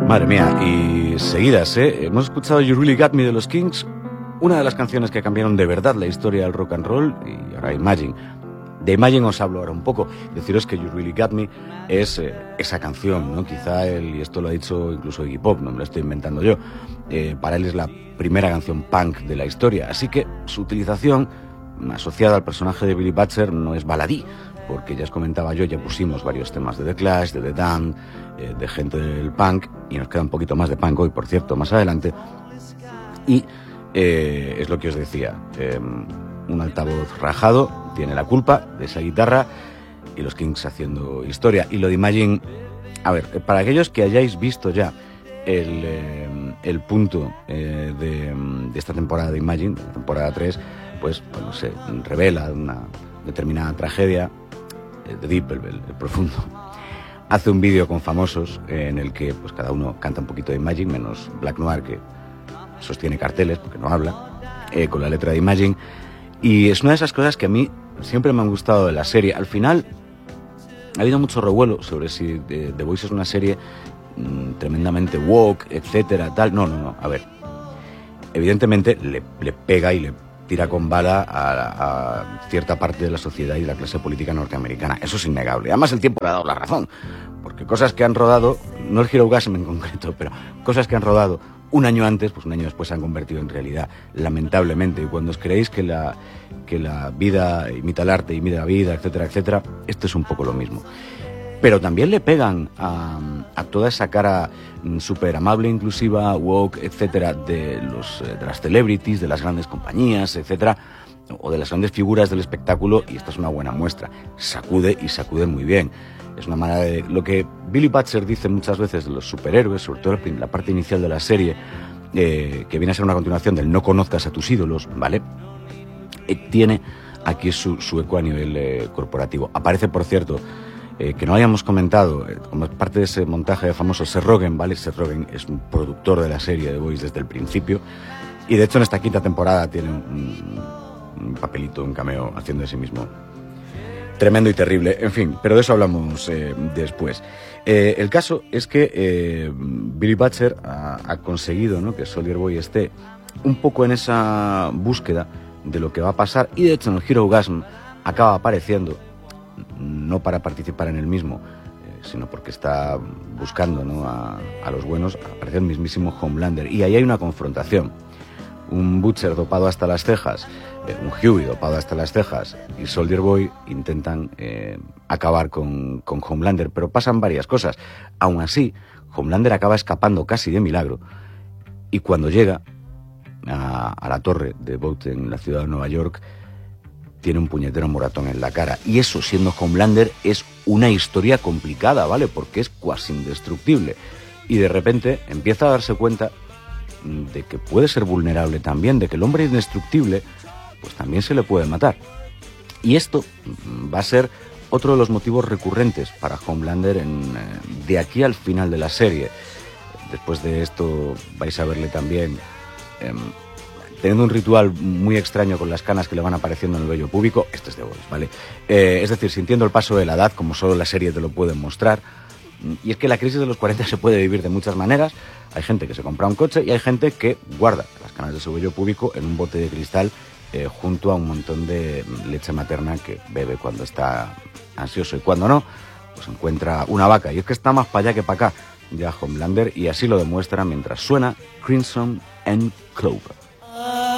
Madre mía, y seguidas, hemos escuchado You Really Got Me de los Kings, una de las canciones que cambiaron de verdad la historia del rock and roll, y ahora Imagine. De Imagine os hablo ahora un poco. Deciros que You Really Got Me es esa canción, ¿no? Quizá él, y esto lo ha dicho incluso Iggy Pop, no me lo estoy inventando yo, para él es la primera canción punk de la historia, así que su utilización asociada al personaje de Billy Butcher no es baladí, porque ya os comentaba yo, ya pusimos varios temas de The Clash, de The Damned, de gente del punk, y nos queda un poquito más de punk hoy, por cierto, más adelante, y es lo que os decía, un altavoz rajado tiene la culpa de esa guitarra y los Kings haciendo historia. Y lo de Imagine, a ver, para aquellos que hayáis visto ya el punto de esta temporada de Imagine, de temporada 3, pues bueno, se revela una determinada tragedia, de Deep, el profundo. Hace un vídeo con famosos en el que pues cada uno canta un poquito de Imagine, menos Black Noir, que sostiene carteles porque no habla, con la letra de Imagine. Y es una de esas cosas que a mí siempre me han gustado de la serie. Al final ha habido mucho revuelo sobre si The Voice es una serie tremendamente woke, etcétera, tal. No, a ver, evidentemente le pega y le tira con bala a cierta parte de la sociedad y de la clase política norteamericana. Eso es innegable. Además, el tiempo le ha dado la razón, porque cosas que han rodado, no el Hero Gasm en concreto, pero cosas que han rodado un año antes, pues un año después se han convertido en realidad, lamentablemente. Y cuando os creéis que la vida imita el arte, imita la vida, etcétera, etcétera, esto es un poco lo mismo. Pero también le pegan a toda esa cara súper amable, inclusiva, woke, etcétera, de las celebrities, de las grandes compañías, etcétera, o de las grandes figuras del espectáculo, y esta es una buena muestra. Sacude, y sacude muy bien. Es una manera de... Lo que Billy Butcher dice muchas veces de los superhéroes, sobre todo la parte inicial de la serie, que viene a ser una continuación del no conozcas a tus ídolos, ¿vale? Tiene aquí su eco a nivel corporativo. Aparece, por cierto, que no habíamos comentado, como parte de ese montaje de famoso Seth Rogen, ¿vale? Seth Rogen es un productor de la serie The Voice desde el principio, y de hecho en esta quinta temporada tiene un papelito, un cameo haciendo de sí mismo. Tremendo y terrible, en fin, pero de eso hablamos después. El caso es que Billy Butcher ha conseguido, ¿no?, que Soldier Boy esté un poco en esa búsqueda de lo que va a pasar, y de hecho en el Hero Gasm acaba apareciendo, no para participar en el mismo, sino porque está buscando, ¿no?, a los buenos. Aparece el mismísimo Homelander, y ahí hay una confrontación. Un Butcher dopado hasta las cejas, un Huey dopado hasta las cejas, y Soldier Boy intentan acabar con Homelander, pero pasan varias cosas. Aún así, Homelander acaba escapando casi de milagro, y cuando llega a la torre de Vought en la ciudad de Nueva York, tiene un puñetero moratón en la cara. Y eso, siendo Homelander, es una historia complicada, ¿vale? Porque es cuasi indestructible. Y de repente empieza a darse cuenta de que puede ser vulnerable también, de que el hombre indestructible pues también se le puede matar. Y esto va a ser otro de los motivos recurrentes para Homelander de aquí al final de la serie. Después de esto vais a verle también teniendo un ritual muy extraño con las canas que le van apareciendo en el vello púbico. Esto es The Voice, ¿vale? Es decir, sintiendo el paso de la edad, como solo la serie te lo puede mostrar. Y es que la crisis de los 40 se puede vivir de muchas maneras. Hay gente que se compra un coche y hay gente que guarda las canas de su vello púbico en un bote de cristal junto a un montón de leche materna que bebe cuando está ansioso, y cuando no, pues encuentra una vaca. Y es que está más para allá que para acá ya Homelander, y así lo demuestra mientras suena Crimson and Clover.